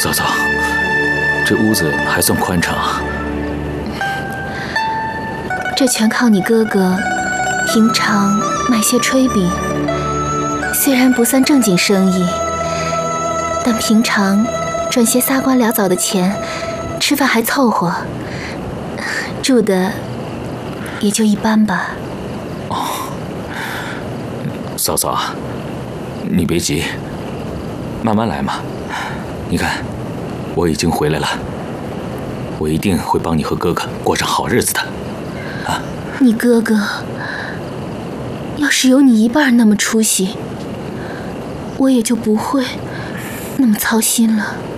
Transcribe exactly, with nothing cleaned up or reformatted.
嫂嫂，这屋子还算宽敞。 这全靠你哥哥平常卖些炊饼，虽然不算正经生意，但平常赚些撒官潦枣的钱，吃饭还凑合，住的也就一般吧。 哦，嫂嫂，你别急，慢慢来嘛。你看，我已经回来了，我一定会帮你和哥哥过上好日子的。啊， 你哥哥要是有你一半那么出息，我也就不会那么操心了。